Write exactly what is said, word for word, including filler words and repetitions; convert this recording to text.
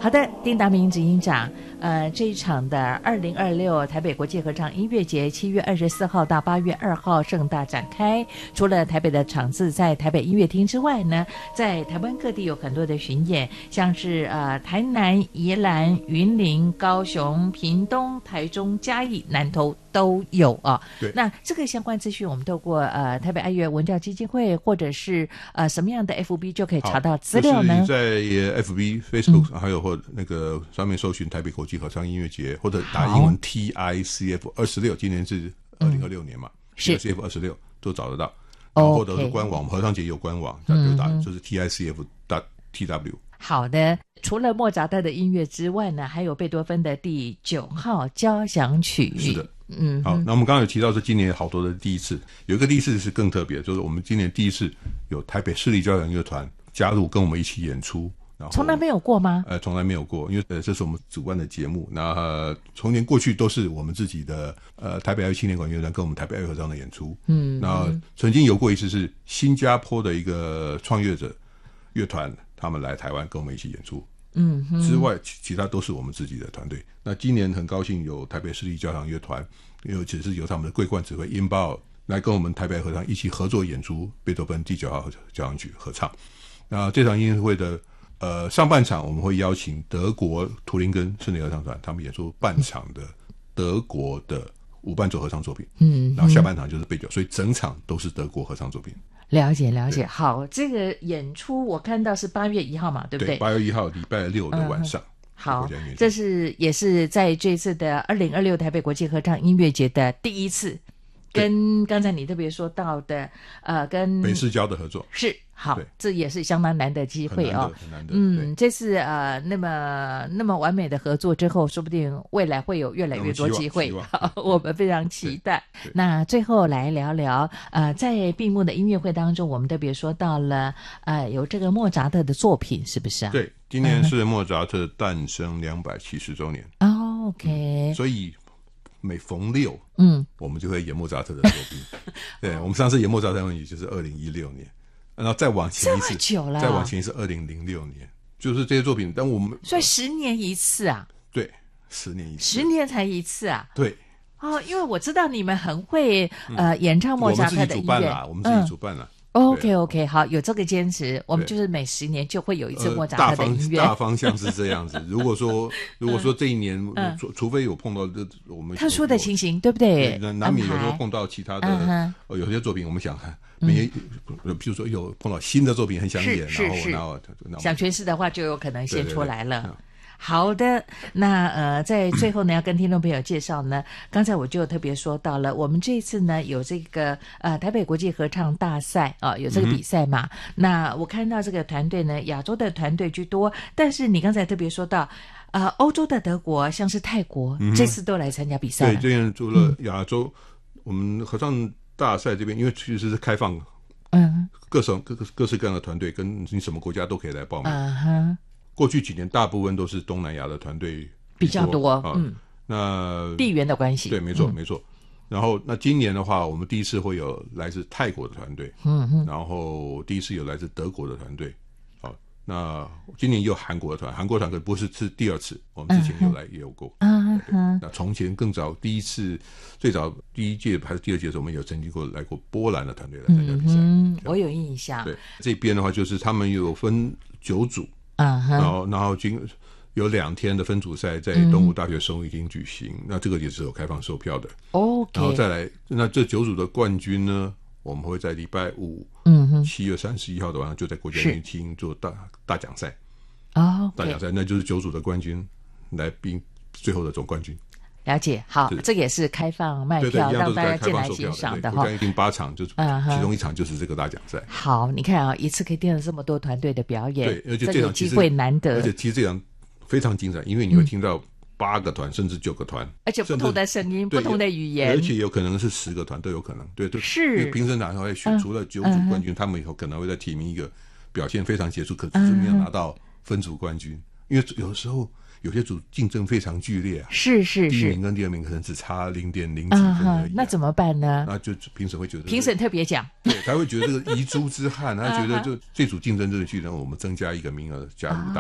好的，丁达明执行长，呃，这一场的二零二六台北国际合唱音乐节，七月二十四号到八月二号盛大展开。除了台北的场次在台北音乐厅之外呢，在台湾各地有很多的巡演，像是呃台南、宜兰、云林、高雄、屏东、台中、嘉义、南投都有啊。 对， 那这个相关资讯，我们透过呃台北爱乐文教基金会或者是呃什么样的 F B 就可以查到资料呢？ 就是在 F B、Facebook、嗯、还有或那个上面搜寻台北国际合唱音乐节，或者打英文 T I C F 二十六，今年是二零二六年嘛，是 T I C F 二十六都找得到。然后或者是官网，合唱节有官网，就打就是 T I C F T W。 好的，除了莫扎特的音乐之外呢，还有贝多芬的第九号交响曲。 是的。 嗯， 好，那我们刚刚有提到是今年好多的第一次，有一个第一次是更特别，就是我们今年第一次有台北市立交响乐团加入跟我们一起演出。 从来没有过吗？ 呃，从来没有过，因为呃，这是我们主办的节目。那呃，从年过去都是我们自己的呃台北爱乐青年管乐团跟我们台北爱乐合唱的演出。嗯，那曾经有过一次是新加坡的一个创乐者乐团，他们来台湾跟我们一起演出。嗯，之外其其他都是我们自己的团队。那今年很高兴有台北市立交响乐团，尤其是由他们的桂冠指挥殷包来跟我们台北合唱一起合作演出贝多芬第九号交响曲合唱。那这场音乐会的呃，上半场我们会邀请德国图林根室内合唱团，他们演出半场的德国的无伴奏合唱作品，嗯，然后下半场就是贝九，所以整场都是德国合唱作品。 了解了解，好，这个演出我看到是八月一号嘛，对不对？ 对，八月一号礼拜六的晚上。嗯， 好，这是也是在这次的二零二六台北国际合唱音乐节的第一次，跟刚才你特别说到的，呃，跟北市交的合作是。好，这也是相当难得机会哦。 很难得， 嗯，这次呃那么那么完美的合作之后，说不定未来会有越来越多机会。好，我们非常期待。那最后来聊聊，呃，在闭幕的音乐会当中，我们特别说到了呃有这个莫扎特的作品，是不是啊？ 对，今年是莫扎特诞生两百七十周年。 哦 ，OK， 嗯，所以每逢六，嗯，我们就会演莫扎特的作品。对，我们上次演莫扎特也就是二零一六年。然后再往前一次， 这么久了， 再往前一次，二零零六年，就是这些作品。但我们所以十年一次啊？ 对，十年一次， 十年才一次啊？ 对。 哦，因为我知道你们很会呃演唱莫扎特的音乐， 我们自己主办啦，我们自己主办啦。 OK OK， 好，有这个坚持，我们就是每十年就会有一次莫扎特的音乐。 呃、大, 方大方向是这样子。如果说如果说这一年，嗯、除除非有碰到这我们特殊的情形，对不对？ 对，难免有时候碰到其他的，嗯呃、有些作品我们想看。没，比如说有碰到新的作品很想演， 是是是然后然后想诠释的话，就有可能先出来了。对对对，好的，那呃，在最后呢，要跟听众朋友介绍呢，刚才我就特别说到了，我们这一次呢有这个呃台北国际合唱大赛啊、呃，有这个比赛嘛。嗯、那我看到这个团队呢，亚洲的团队居多，但是你刚才特别说到。呃，欧洲的德国，像是泰国，嗯、这次都来参加比赛了。 对，这样除了亚洲，嗯、我们合唱大赛这边，因为其实是开放， 嗯， 各种各各式各样的团队，跟你什么国家都可以来报名。 嗯哼， 过去几年大部分都是东南亚的团队比较多， 啊、 嗯， 那地缘的关系， 对，没错、 嗯、 没错。然后，那今年的话，我们第一次会有来自泰国的团队， 嗯嗯， 然后第一次有来自德国的团队。那今年也有韩国团，韩国团可不是是第二次，我们之前有来也有过。 嗯哼，那从前更早，第一次最早第一届还是第二届的时候，我们有曾经过来过波兰的团队来参加比赛。 嗯，我有印象。 对，这边的话就是他们有分九组， 嗯哼， 然后然后经有两天的分组赛在东吴大学生物厅举行，嗯、那这个也是有开放售票的。 OK， 然后再来，那这九组的冠军呢？我们会在礼拜五， 嗯哼， 七月三十一号的晚上就在国家音乐厅做大大奖赛。 哦， okay，大奖赛那就是九组的冠军来并最后的总冠军。 了解，好，这也是开放卖票， 对对， 让大家进来欣赏的哈。 国家音乐厅八场，就是其中一场就是这个大奖赛。 嗯、好，你看啊，一次可以听到这么多团队的表演， 对，而且这场机会难得， 而且其实这场非常精彩，因为你会听到。八个团甚至九个团， 而且不同的声音、不同的语言， 而且有可能是十个团都有可能。对对， 是评审团会选除了九组冠军，嗯、他们以后可能会再提名一个表现非常杰出，可是没有拿到分组冠军，嗯、因为有时候有些组竞争非常剧烈啊， 是是是， 第一名跟第二名可能只差零点零几分而已，啊， 那怎么办呢？ 那就评审会觉得， 评审特别奖， 对，他会觉得这个遗珠之憾，他觉得就这组竞争这个剧呢，我们增加一个名额加入大。